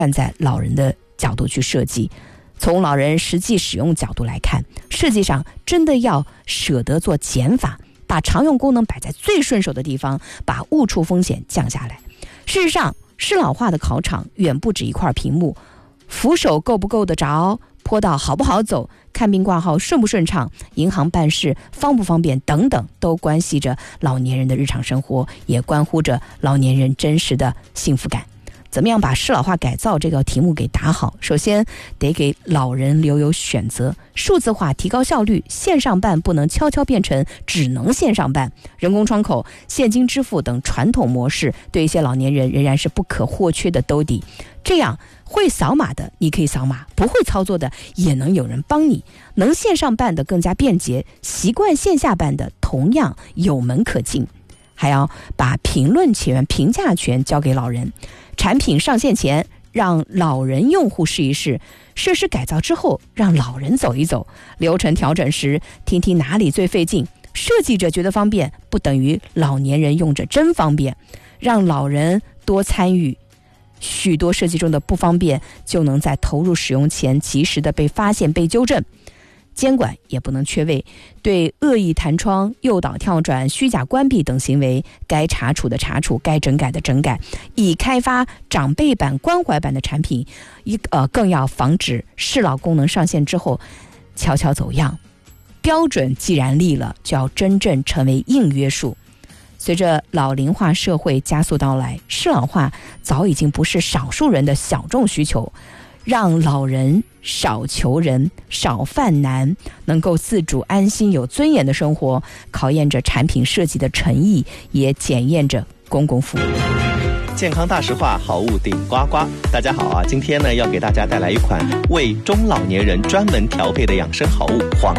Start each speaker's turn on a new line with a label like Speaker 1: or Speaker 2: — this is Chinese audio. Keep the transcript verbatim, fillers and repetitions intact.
Speaker 1: 站在老人的角度去设计，从老人实际使用角度来看，设计上真的要舍得做减法，把常用功能摆在最顺手的地方，把误触风险降下来。事实上，适老化的考场远不止一块屏幕，扶手够不够得着，坡道好不好走，看病挂号顺不顺畅，银行办事方不方便等等，都关系着老年人的日常生活，也关乎着老年人真实的幸福感。怎么样把适老化改造这个题目给打好？首先得给老人留有选择，数字化提高效率，线上办不能悄悄变成只能线上办，人工窗口、现金支付等传统模式对一些老年人仍然是不可或缺的兜底。这样会扫码的你可以扫码，不会操作的也能有人帮你，能线上办的更加便捷，习惯线下办的同样有门可进。还要把评论权、评价权交给老人，产品上线前让老人用户试一试，设施改造之后让老人走一走，流程调整时听听哪里最费劲，设计者觉得方便不等于老年人用着真方便，让老人多参与，许多设计中的不方便就能在投入使用前及时的被发现被纠正。监管也不能缺位，对恶意弹窗、诱导跳转、虚假关闭等行为，该查处的查处，该整改的整改。已开发长辈版、关怀版的产品，一呃更要防止适老功能上线之后悄悄走样。标准既然立了，就要真正成为硬约束。随着老龄化社会加速到来，适老化早已经不是少数人的小众需求。让老人少求人、少犯难，能够自主、安心、有尊严的生活，考验着产品设计的诚意，也检验着公共服务。
Speaker 2: 健康大实话，好物顶呱呱。大家好啊，今天呢要给大家带来一款为中老年人专门调配的养生好物——黄